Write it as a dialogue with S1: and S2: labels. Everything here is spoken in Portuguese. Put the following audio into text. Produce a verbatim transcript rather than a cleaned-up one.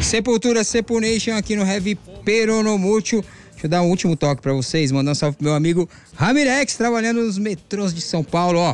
S1: Sepultura Sepulnation aqui no Heavy Peronomútil. Deixa eu dar um último toque pra vocês, mandar um salve pro meu amigo Ramirex, trabalhando nos metrôs de São Paulo, ó.